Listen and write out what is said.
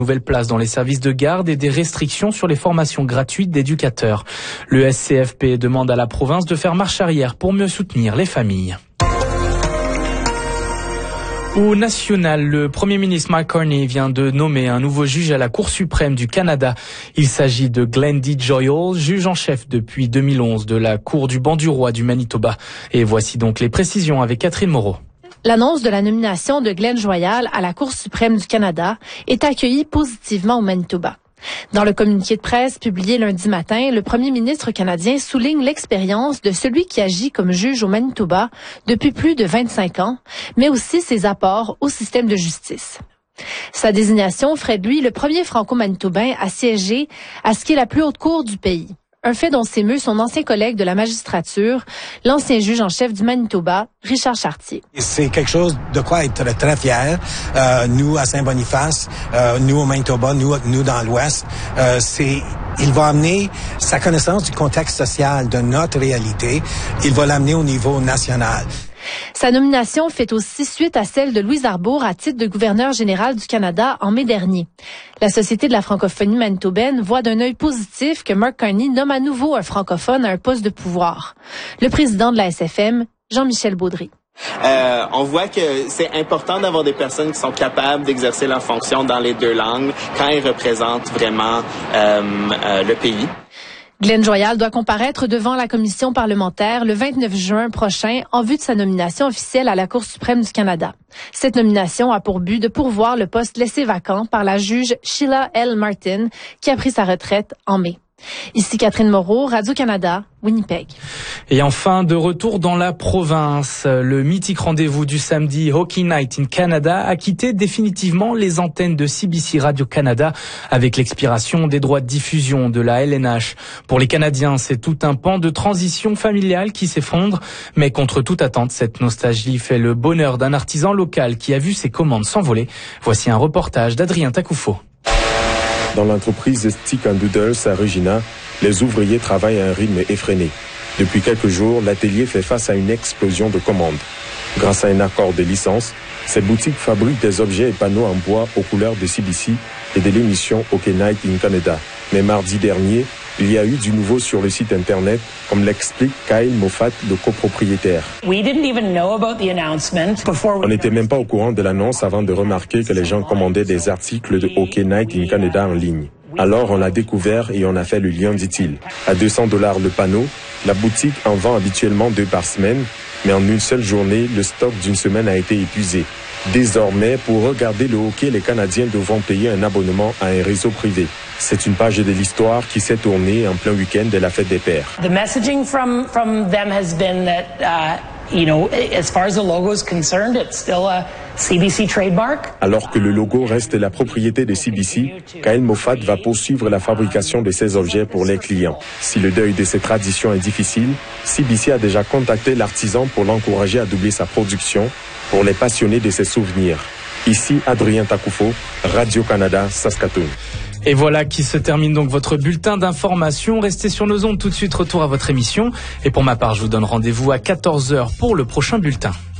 Nouvelle place dans les services de garde et des restrictions sur les formations gratuites d'éducateurs. Le SCFP demande à la province de faire marche arrière pour mieux soutenir les familles. Au national, le Premier ministre Mark Carney vient de nommer un nouveau juge à la Cour suprême du Canada. Il s'agit de Glenn D. Joyal, juge en chef depuis 2011 de la Cour du banc du roi du Manitoba. Et voici donc les précisions avec Catherine Moreau. L'annonce de la nomination de Glenn Joyal à la Cour suprême du Canada est accueillie positivement au Manitoba. Dans le communiqué de presse publié lundi matin, le premier ministre canadien souligne l'expérience de celui qui agit comme juge au Manitoba depuis plus de 25 ans, mais aussi ses apports au système de justice. Sa désignation ferait de lui le premier franco-manitobain à siéger à ce qui est la plus haute cour du pays. Un fait dont s'émeut son ancien collègue de la magistrature, l'ancien juge en chef du Manitoba, Richard Chartier. C'est quelque chose de quoi être très fier. Nous, à Saint-Boniface, nous au Manitoba, nous dans l'Ouest, il va amener sa connaissance du contexte social de notre réalité. Il va l'amener au niveau national. Sa nomination fait aussi suite à celle de Louise Arbour à titre de gouverneur général du Canada en mai dernier. La Société de la francophonie manitobaine voit d'un œil positif que Mark Carney nomme à nouveau un francophone à un poste de pouvoir. Le président de la SFM, Jean-Michel Baudry. On voit que c'est important d'avoir des personnes qui sont capables d'exercer leur fonction dans les deux langues quand elles représentent vraiment le pays. Glenn Joyal doit comparaître devant la commission parlementaire le 29 juin prochain en vue de sa nomination officielle à la Cour suprême du Canada. Cette nomination a pour but de pourvoir le poste laissé vacant par la juge Sheila L. Martin, qui a pris sa retraite en mai. Ici Catherine Moreau, Radio-Canada, Winnipeg. Et enfin, de retour dans la province, le mythique rendez-vous du samedi Hockey Night in Canada a quitté définitivement les antennes de CBC Radio-Canada avec l'expiration des droits de diffusion de la LNH. Pour les Canadiens, c'est tout un pan de transition familiale qui s'effondre, mais contre toute attente, cette nostalgie fait le bonheur d'un artisan local qui a vu ses commandes s'envoler. Voici un reportage d'Adrien Takoufo. Dans l'entreprise Stick & Doodles à Regina, les ouvriers travaillent à un rythme effréné. Depuis quelques jours, l'atelier fait face à une explosion de commandes. Grâce à un accord de licence, cette boutique fabrique des objets et panneaux en bois aux couleurs de CBC et de l'émission Hockey Night in Canada. Mais mardi dernier, il y a eu du nouveau sur le site Internet, comme l'explique Kyle Moffat, le copropriétaire. On n'était même pas au courant de l'annonce avant de remarquer que les gens commandaient des articles de Hockey Night in Canada en ligne. Alors on l'a découvert et on a fait le lien, dit-il. À $200 le panneau, la boutique en vend habituellement 2 par semaine, mais en une seule journée, le stock d'une semaine a été épuisé. Désormais, pour regarder le hockey, les Canadiens devront payer un abonnement à un réseau privé. C'est une page de l'histoire qui s'est tournée en plein week-end de la fête des pères. The messaging from them has been that, as far as the logo is concerned, it's still a CBC trademark. Alors que le logo reste la propriété de CBC, Kyle Moffat va poursuivre la fabrication de ces objets pour les clients. Si le deuil de ces traditions est difficile, CBC a déjà contacté l'artisan pour l'encourager à doubler sa production pour les passionnés de ses souvenirs. Ici, Adrien Takoufo, Radio-Canada, Saskatoon. Et voilà qui se termine donc votre bulletin d'information. Restez sur nos ondes tout de suite, retour à votre émission. Et pour ma part, je vous donne rendez-vous à 14h pour le prochain bulletin.